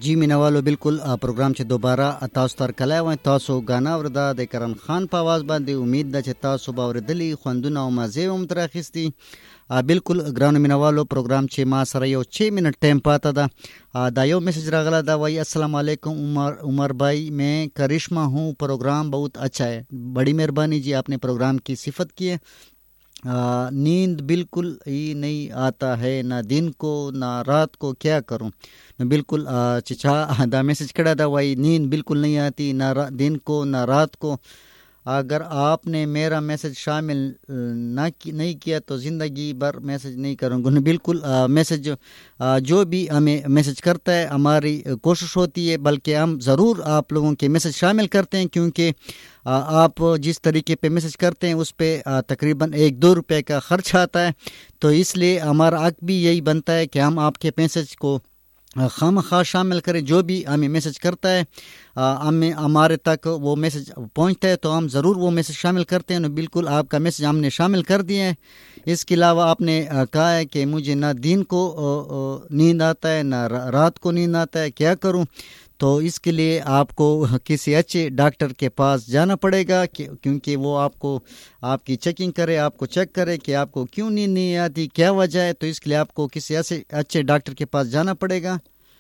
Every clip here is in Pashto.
जी مینوالو بالکل پروګرام چې دوباره تاسو تر کله وای تاسو غانا وردا د کرن خان په आवाज باندې امید ده چې تاسو باوردلی خوندونه او مزه هم ترخیستي بالکل ګران مینوالو پروګرام چې ما سره یو 6 منټ ټایم پاتا ده دا یو میسج راغلا دا وای السلام علیکم عمر भाई मैं करिश्मा हूँ प्रोग्राम बहुत अच्छा है बड़ी मेहरबानी जी आपने प्रोग्राम की सिफत की है नींद बिल्कुल ही नहीं आता है ना दिन को ना रात को क्या करूं बिल्कुल चिचा दा मैसेज कड़ा था भाई नींद बिल्कुल नहीं आती ना दिन को ना रात को अगर आपने मेरा मैसेज शामिल नहीं किया तो ज़िंदगी भर मैसेज नहीं करूँगा बिल्कुल मैसेज जो भी हमें मैसेज करता है हमारी कोशिश होती है बल्कि हम ज़रूर आप लोगों के मैसेज शामिल करते हैं क्योंकि आप जिस तरीके पे मैसेज करते हैं उस पे तकरीबन 1-2 रुपए का खर्च आता है तो इसलिए हमारा हक भी यही बनता है कि हम आपके मैसेज को खामखा शामिल करें जो भी हमें मैसेज करता है हमें हमारे तक वो मैसेज पहुंचता है तो हम ज़रूर वो मैसेज शामिल करते हैं बिल्कुल आपका मैसेज हमने शामिल कर दिए हैं इसके अलावा आपने कहा है कि मुझे ना दिन को नींद आता है ना रात को नींद आता है क्या करूं तो इसके लिए आपको किसी अच्छे डॉक्टर के पास जाना पड़ेगा क्योंकि वो आपको आपकी चेकिंग करे आपको चेक करे कि आपको क्यों नींद नहीं आती क्या वजह है तो इसके लिए आपको किसी ऐसे अच्छे डॉक्टर के पास जाना पड़ेगा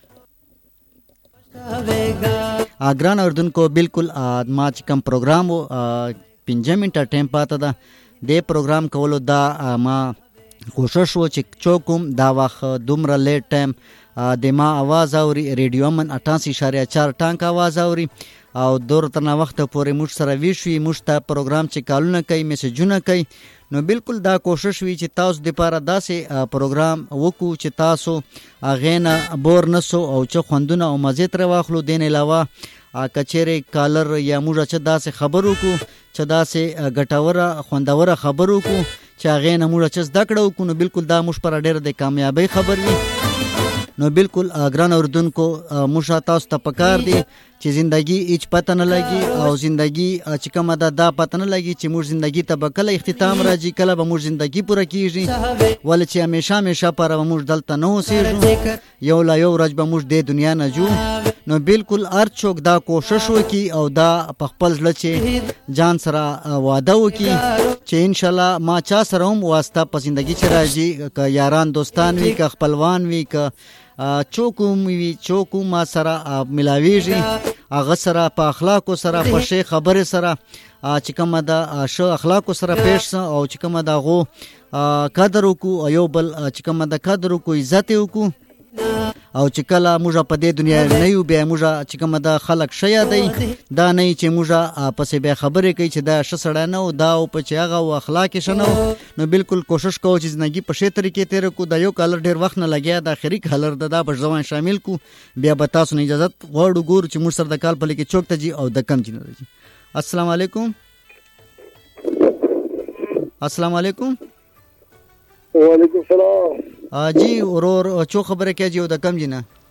ग्रान अर्दन को बिल्कुल माच कम प्रोग्राम हो 5 मिनट टाइम पाता था दे प्रोग्राम कवलो दा मा कोशिश हो चोकुम दा वख दुमरा लेट टाइम د ما आवाज اوري ریډیو من 88.4 ټانک आवाज اوري او دور ترنا وخت پورې موږ سره ویشوي موږ ته پروګرام چې کالونه کوي میسجونه کوي نو بالکل دا کوشش وی چې تاسو د پاره داسې پروګرام وکړو چې تاسو غینا بور نسو او چې خوندونه او مزه تر واخلو دین علاوه کچېره کالر یا موږ چې داسې خبرو کو چې داسې ګټوره خوندوره خبرو کو چې غینا موږ چې زده کړو کو نو بالکل دا موږ پر ډېر د کامیابی خبر وي نو بالکل ګران اردن کو موشا تاسو ته پکار دی چې زندگی هیڅ پته نه لګي او زندگی چې کومه دا پته نه لګي چې موږ زندگی ته بکله اختتام راځي کله به موږ زندگی پوره کیږي ول چې همیشه پر موږ دلته نه اوسېږو یو لا یو ورځ به موږ د دنیا نه جو نو بالکل هر څوک دا کوشش وکي او دا په خپل ځل چې جان سره وعده وکي چې ان شاء الله ما چا سره هم واسطه په زندگی چې راځي ک یاران دوستان وی ک خپلوان وی ک چوکو ما سره ملاویږي هغه سره په اخلاقو سره په شی خبره سره چې کومه دا شو اخلاقو سره پیښ او چې کومه دا غو قدر وکړو یو بل چې کومه دا قدر وکړو عزت وکړو او چې کله موږ په دې دنیا نه یو بیا موږ چې کومه دا خلق شیا دی دا نه چې موږ پسې به خبرې کوي چې دا شسړه نه او دا او په چې هغه اخلاق شنو نو بالکل کوشش کوو چې زندگی په شی طریقې تیر کو دا یو کالر ډیر وخت نه لګیا دا اخري کالر دا په ځوان شامل کو بیا به تاسو نه اجازه غوړو ګور چې موږ سره د کال په لکه چوک ته جی او د کم جن راځي السلام علیکم السلام علیکم وعلیکم السلام جی اورور چو خبره کې جو د کم جنہ